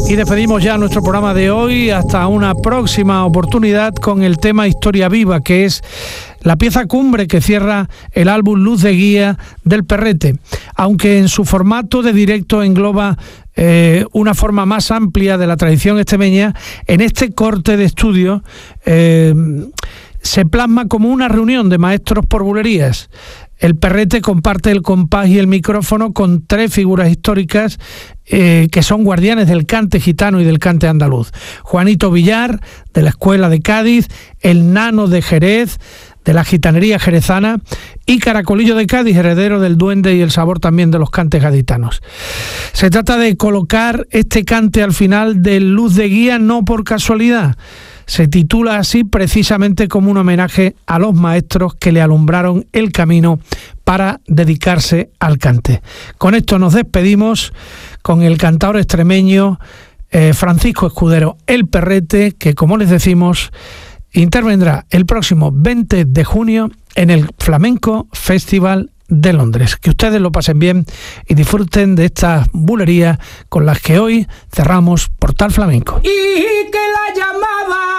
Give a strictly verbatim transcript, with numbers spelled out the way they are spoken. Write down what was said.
Y despedimos ya nuestro programa de hoy hasta una próxima oportunidad con el tema Historia Viva, que es la pieza cumbre que cierra el álbum Luz de Guía del Perrete, aunque en su formato de directo engloba eh, una forma más amplia de la tradición extremeña. En este corte de estudio eh, se plasma como una reunión de maestros por bulerías. El Perrete comparte el compás y el micrófono con tres figuras históricas eh, que son guardianes del cante gitano y del cante andaluz. Juanito Villar, de la Escuela de Cádiz, el Nano de Jerez, de la gitanería jerezana, y Caracolillo de Cádiz, heredero del duende y el sabor también de los cantes gaditanos. Se trata de colocar este cante al final de Luz de Guía no por casualidad. Se titula así precisamente como un homenaje a los maestros que le alumbraron el camino para dedicarse al cante. Con esto nos despedimos con el cantaor extremeño eh, Francisco Escudero, el Perrete, que, como les decimos, intervendrá el próximo veinte de junio en el Flamenco Festival de Londres. Que ustedes lo pasen bien y disfruten de estas bulerías con las que hoy cerramos Portal Flamenco. Y que la llamaba